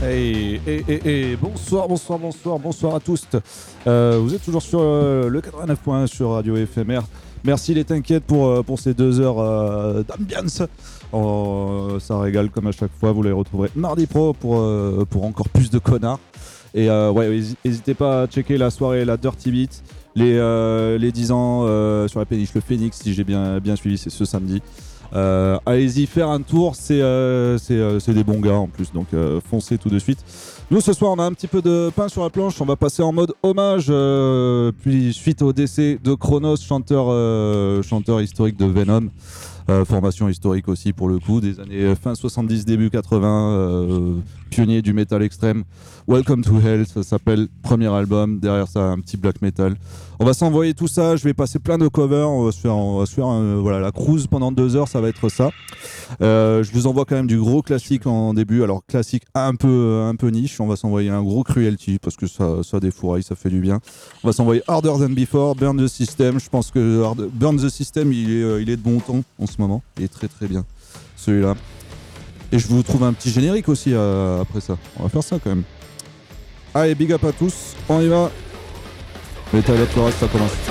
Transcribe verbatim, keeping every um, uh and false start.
Hey, hey, hey, hey, bonsoir, bonsoir, bonsoir, bonsoir à tous. Euh, vous êtes toujours sur euh, le quatre-vingt-neuf point un sur Radio F M R. Merci les t'inquiètes pour, euh, pour ces deux heures euh, d'ambiance. Oh, ça régale comme à chaque fois. Vous les retrouverez mardi pro pour, euh, pour encore plus de connards. Et euh, ouais, n'hésitez pas à checker la soirée, la Dirty Beat, les, euh, les dix ans euh, sur la péniche Le Phoenix, si j'ai bien, bien suivi, c'est ce samedi. Euh, allez-y faire un tour, c'est, euh, c'est, euh, c'est des bons gars en plus, donc euh, foncez tout de suite. Nous ce soir on a un petit peu de pain sur la planche, on va passer en mode hommage, euh, puis suite au décès de Chronos, chanteur, euh, chanteur historique de Venom, euh, formation historique aussi pour le coup, des années fin soixante-dix, début quatre-vingts, euh, pionnier du métal extrême. Welcome to Hell, ça s'appelle, premier album, derrière ça un petit black metal. On va s'envoyer tout ça, je vais passer plein de covers, on va se faire, on va se faire euh, voilà, la cruise pendant deux heures, ça va être ça. Euh, je vous envoie quand même du gros classique en début, alors classique un peu, un peu niche, on va s'envoyer un gros Cruelty parce que ça, ça défouraille, ça fait du bien. On va s'envoyer Harder Than Before, Burn the System, je pense que Hard... Burn the System il est, euh, il est de bon ton en ce moment, il est très très bien celui-là. Et je vous trouve un petit générique aussi euh, après ça, on va faire ça quand même. Allez, big up à tous, on y va. Metal Up, le reste, ça commence.